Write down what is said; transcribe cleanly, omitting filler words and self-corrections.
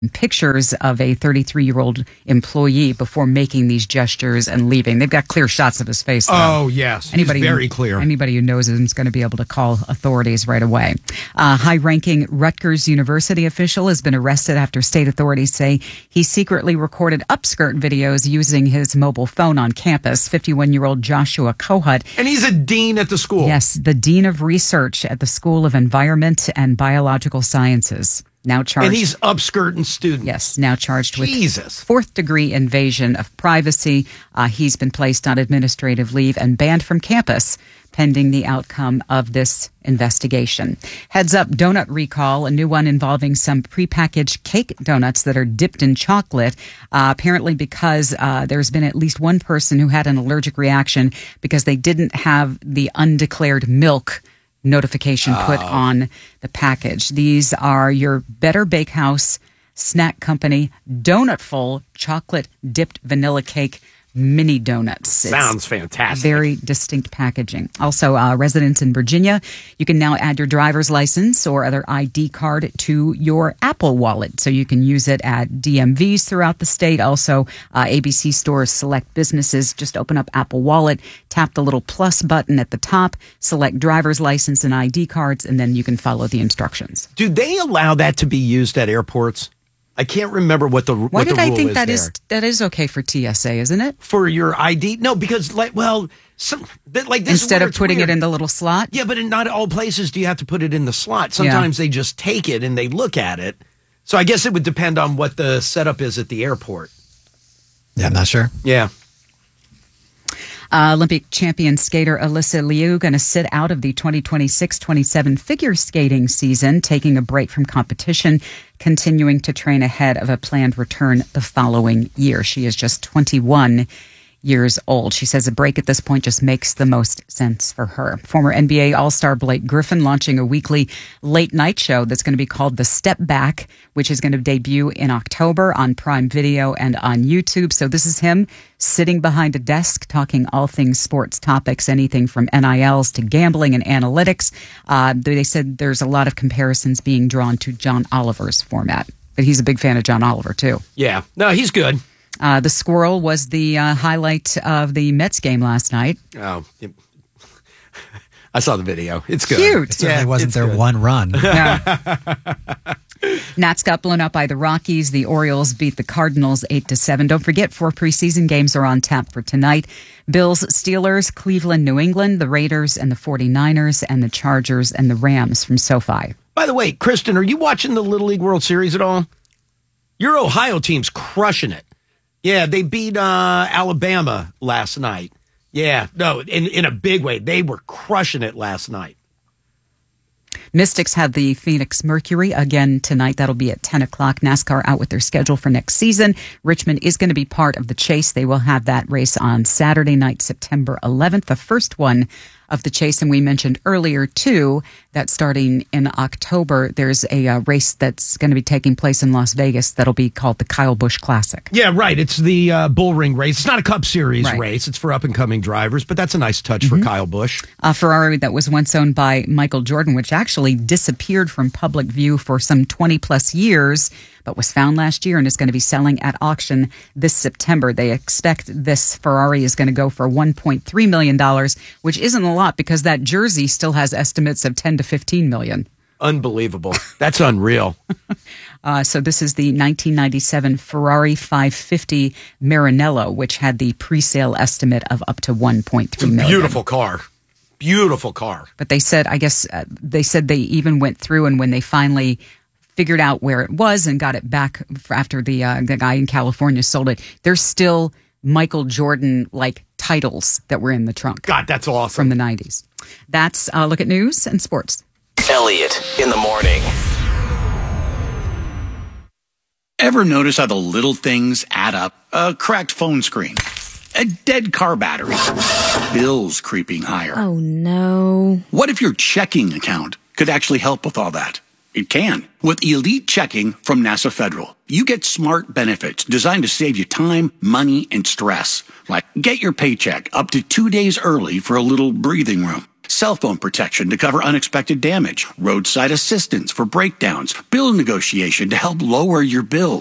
pictures of a 33-year-old employee before making these gestures and leaving. They've got clear shots of his face, though. Oh, yes. He's very clear. Anybody who knows him is going to be able to call authorities right away. High-ranking Rutgers University official has been arrested after state authorities say he secretly recorded upskirt videos using his mobile phone on campus. 51-year-old Joshua Kohut. And he's a dean at the school. Yes, the dean of research at the School of Environment and Biological Sciences. Now charged. And he's upskirting students. Yes, now charged with Jesus. fourth-degree invasion of privacy. He's been placed on administrative leave and banned from campus pending the outcome of this investigation. Heads up, donut recall, a new one involving some prepackaged cake donuts that are dipped in chocolate, apparently because there's been at least one person who had an allergic reaction because they didn't have the undeclared milk notification put on the package. These are your Better Bakehouse Snack Company Donutful Chocolate Dipped Vanilla Cake Mini Donuts. Sounds fantastic. Very distinct packaging. Also, residents in Virginia, you can now add your driver's license or other ID card to your Apple Wallet. So you can use it at DMVs throughout the state. Also, ABC stores, select businesses. Just open up Apple Wallet, tap the little plus button at the top, select driver's license and ID cards, and then you can follow the instructions. Do they allow that to be used at airports? I can't remember what the rule is. Why did I think that is okay for TSA, isn't it? For your ID? No, because this instead of putting it in the little slot? Yeah, but in not all places do you have to put it in the slot. Sometimes they just take it and they look at it. So I guess it would depend on what the setup is at the airport. Yeah, I'm not sure. Yeah. Olympic champion skater Alyssa Liu going to sit out of the 2026-27 figure skating season, taking a break from competition, continuing to train ahead of a planned return the following year. She is just 21 years old. She says a break at this point just makes the most sense for her. Former NBA All-Star Blake Griffin launching a weekly late night show that's going to be called The Step Back, which is going to debut in October on Prime Video and on YouTube. So this is him sitting behind a desk talking all things sports topics, anything from NILs to gambling and analytics. They said there's a lot of comparisons being drawn to John Oliver's format, but he's a big fan of John Oliver too. Yeah, no, he's good. The squirrel was the highlight of the Mets game last night. Oh, I saw the video. It's good. Cute. It certainly wasn't their one run. No. Nats got blown out by the Rockies. The Orioles beat the Cardinals 8-7. Don't forget, 4 preseason games are on tap for tonight. Bills, Steelers, Cleveland, New England, the Raiders and the 49ers, and the Chargers and the Rams from SoFi. By the way, Kristen, are you watching the Little League World Series at all? Your Ohio team's crushing it. Yeah, they beat Alabama last night. Yeah, no, in a big way. They were crushing it last night. Mystics have the Phoenix Mercury again tonight. That'll be at 10 o'clock. NASCAR out with their schedule for next season. Richmond is going to be part of the chase. They will have that race on Saturday night, September 11th, the first one of the chase. And we mentioned earlier, too, that starting in October, there's a race that's going to be taking place in Las Vegas that'll be called the Kyle Busch Classic. Yeah, right. It's the Bull Ring race. It's not a Cup Series race. It's for up-and-coming drivers, but that's a nice touch for Kyle Busch. A Ferrari that was once owned by Michael Jordan, which actually disappeared from public view for some 20-plus years, but was found last year and is going to be selling at auction this September. They expect this Ferrari is going to go for $1.3 million, which isn't a lot because that jersey still has estimates of $10 to $15 million. Unbelievable. That's unreal. So this is the 1997 Ferrari 550 Maranello, which had the pre-sale estimate of up to $1.3 million. Beautiful car. Beautiful car. But they said, they said they even went through, and when they finally figured out where it was and got it back after the guy in California sold it, there's still Michael Jordan like titles that were in the trunk. God, that's awesome. From the 90s. That's a look at news and sports. Elliot in the morning. Ever notice how the little things add up? A cracked phone screen, a dead car battery, bills creeping higher. Oh, no. What if your checking account could actually help with all that? It can. With Elite Checking from NASA Federal, you get smart benefits designed to save you time, money, and stress. Like get your paycheck up to 2 days early for a little breathing room. cell phone protection to cover unexpected damage, roadside assistance for breakdowns, bill negotiation to help lower your bills.